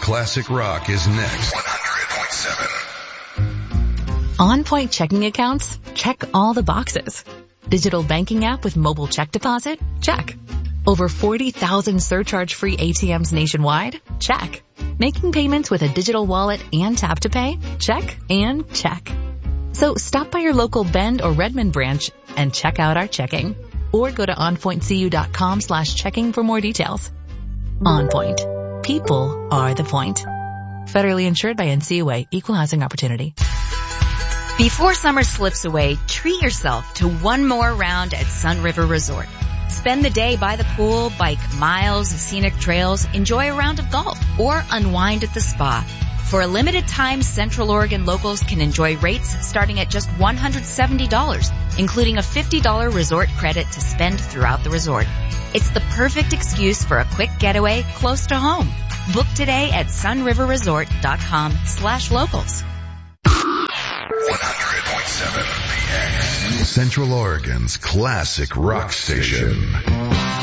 Classic Rock is next. 100.7. On Point checking accounts? Check all the boxes. Digital banking app with mobile check deposit? Check. Over 40,000 surcharge-free ATMs nationwide? Check. Making payments with a digital wallet and tap to pay? Check and check. So stop by your local Bend or Redmond branch and check out our checking. Or go to onpointcu.com/checking for more details. On Point. People are the point. Federally insured by NCUA, Equal Housing Opportunity. Before summer slips away, treat yourself to one more round at Sun River Resort. Spend the day by the pool, bike miles of scenic trails, enjoy a round of golf, or unwind at the spa. For a limited time, Central Oregon locals can enjoy rates starting at just $170, including a $50 resort credit to spend throughout the resort. It's the perfect excuse for a quick getaway close to home. Book today at sunriverresort.com/locals. 100.7 Central Oregon's classic rock station.